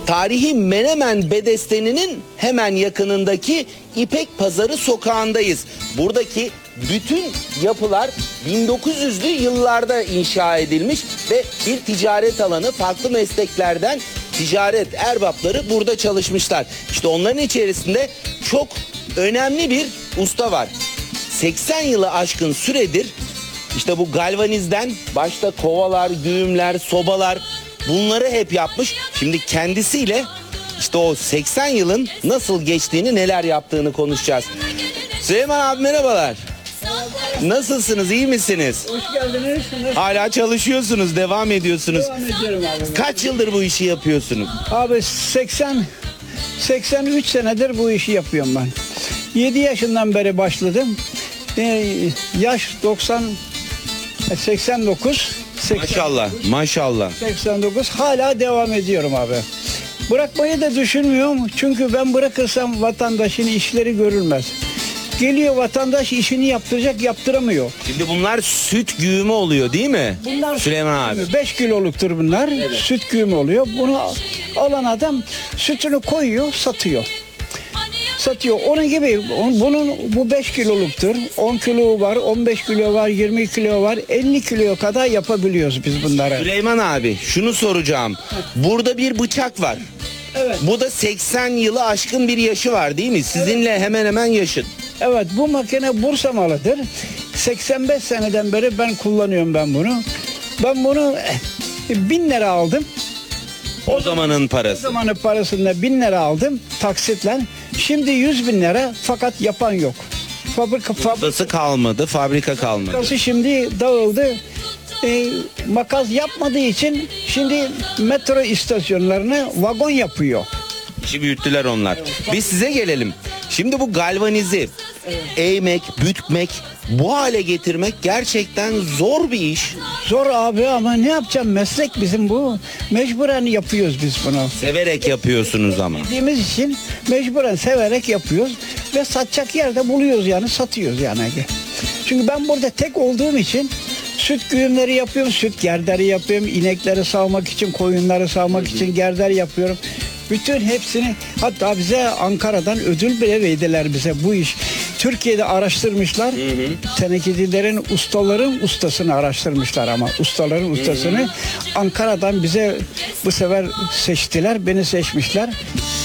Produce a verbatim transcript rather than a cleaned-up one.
Tarihi Menemen Bedesteni'nin hemen yakınındaki İpek Pazarı sokağındayız. Buradaki bütün yapılar bin dokuz yüzlü yıllarda inşa edilmiş ve bir ticaret alanı, farklı mesleklerden ticaret erbapları burada çalışmışlar. İşte onların içerisinde çok önemli bir usta var. seksen yılı aşkın süredir işte bu galvanizden başta kovalar, güğümler, sobalar, bunları hep yapmış. Şimdi kendisiyle işte o seksen yılın nasıl geçtiğini, neler yaptığını konuşacağız. Süleyman abi merhabalar. Nasılsınız, iyi misiniz? Hoş geldiniz. Hala çalışıyorsunuz, devam ediyorsunuz. Devam ediyorum abi. Kaç yıldır bu işi yapıyorsunuz? Abi seksen seksen üç senedir bu işi yapıyorum ben. yedi yaşından beri başladım. Ee, yaş doksan seksen dokuz. Maşallah, maşallah. seksen dokuz hala devam ediyorum abi. Bırakmayı da düşünmüyorum. Çünkü ben bırakırsam vatandaşın işleri görülmez. Geliyor vatandaş işini yaptıracak, yaptıramıyor. Şimdi bunlar süt güğümü oluyor değil mi? Bunlar Süleyman abi. beş kiloluktur bunlar. Süt güğümü oluyor. Bunu alan adam sütünü koyuyor, satıyor. Satıyor. Onun gibi bunun bu beş kiloluktur. on kilo var, on beş kilo var, yirmi kilo var, elli kilo kadar yapabiliyoruz biz bunları. Süleyman abi şunu soracağım. Burada bir bıçak var. Evet. Bu da seksen yılı aşkın bir yaşı var değil mi? Sizinle hemen hemen yaşıt. Evet, bu makine Bursa malıdır. seksen beş seneden beri ben kullanıyorum ben bunu. Ben bunu bin lira aldım. O zamanın O parası. zamanın parasında bin lira aldım taksitle. Şimdi yüz bin lira fakat yapan yok. Fabrika fabrikası Ustası kalmadı, fabrika kalmadı. şimdi dağıldı. E, makas yapmadığı için şimdi metro istasyonlarını vagon yapıyor. İşi büyüttüler onlar. Biz size gelelim. Şimdi bu galvanizi eğmek, bükmek, bu hale getirmek gerçekten zor bir iş. Zor abi ama ne yapacağım, meslek bizim bu. Mecburen yapıyoruz biz bunu. Severek yapıyorsunuz ama. Bildiğimiz için mecburen severek yapıyoruz ve satacak yerde buluyoruz, yani satıyoruz yani. Çünkü ben burada tek olduğum için süt güğümleri yapıyorum, süt gerderi yapıyorum, inekleri sağmak için, koyunları sağmak için gerder yapıyorum. Bütün hepsini, hatta bize Ankara'dan ödül bile verdiler bize bu iş. Türkiye'de araştırmışlar. Hı hı. Tenekecilerin, ustaların ustasını araştırmışlar ama ustaların ustasını. Hı hı. Ankara'dan bize bu sefer seçtiler, beni seçmişler.